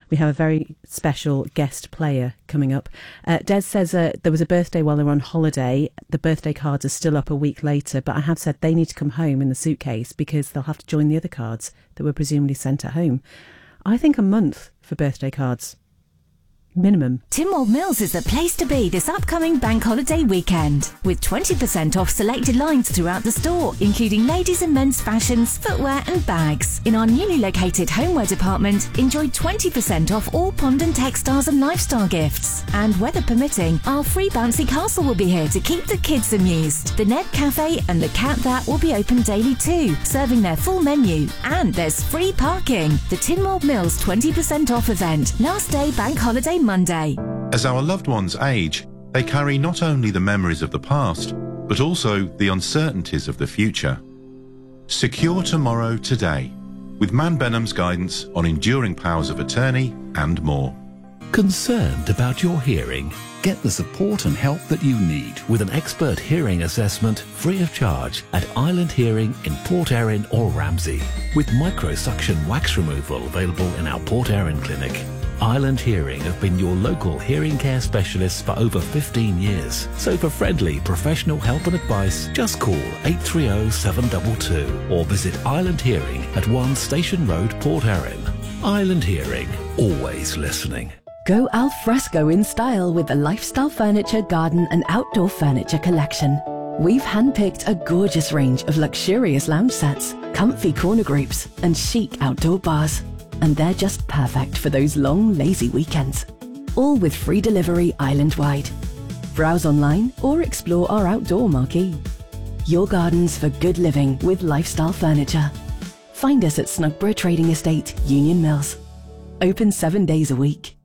We have a very special guest player coming up. Des says there was a birthday while they were on holiday. The birthday cards are still up a week later, but I have said they need to come home in the suitcase because they'll have to join the other cards that were presumably sent at home. I think a month for birthday cards. Minimum. Tynwald Mills is the place to be this upcoming bank holiday weekend, with 20% off selected lines throughout the store, including ladies and men's fashions, footwear and bags. In our newly located homeware department, enjoy 20% off all pond and textiles and lifestyle gifts. And weather permitting, our free bouncy castle will be here to keep the kids amused. The Ned Cafe and the Cat That will be open daily too, serving their full menu. And there's free parking. The Tynwald Mills 20% off event, last day bank holiday Monday. As our loved ones age, they carry not only the memories of the past, but also the uncertainties of the future. Secure tomorrow today, with Man Benham's guidance on enduring powers of attorney and more. Concerned about your hearing? Get the support and help that you need with an expert hearing assessment free of charge at Island Hearing in Port Erin or Ramsey, with microsuction wax removal available in our Port Erin clinic. Island Hearing have been your local hearing care specialists for over 15 years. So for friendly professional help and advice, just call 830 722 or visit Island Hearing at 1 Station Road, Port Erin. Island Hearing, always listening. Go al fresco in style with the Lifestyle Furniture garden and outdoor furniture collection. We've handpicked a gorgeous range of luxurious lounge sets, comfy corner groups and chic outdoor bars. And they're just perfect for those long, lazy weekends. All with free delivery island-wide. Browse online or explore our outdoor marquee. Your gardens for good living with Lifestyle Furniture. Find us at Snugborough Trading Estate, Union Mills. Open 7 days a week.